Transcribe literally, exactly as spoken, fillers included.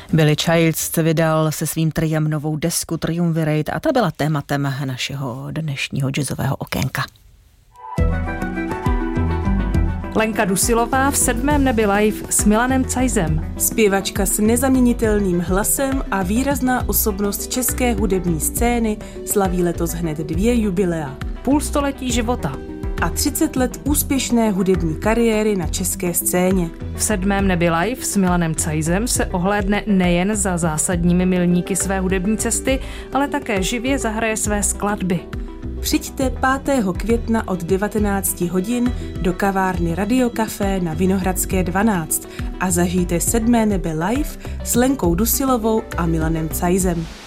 Billy Childs vydal se svým triem novou desku Triumvirate a ta byla tématem našeho dnešního jazzového okénka. Lenka Dusilová v Sedmém nebi live s Milanem Cajzem. Zpěvačka s nezaměnitelným hlasem a výrazná osobnost české hudební scény slaví letos hned dvě jubilea. Půl století života. A třicet let úspěšné hudební kariéry na české scéně. V Sedmém nebi live s Milanem Cajzem se ohlédne nejen za zásadními milníky své hudební cesty, ale také živě zahraje své skladby. Přijďte pátého května od devatenáct hodin do kavárny Radio Café na Vinohradské dvanáct a zažijte Sedmé nebe live s Lenkou Dusilovou a Milanem Cajzem.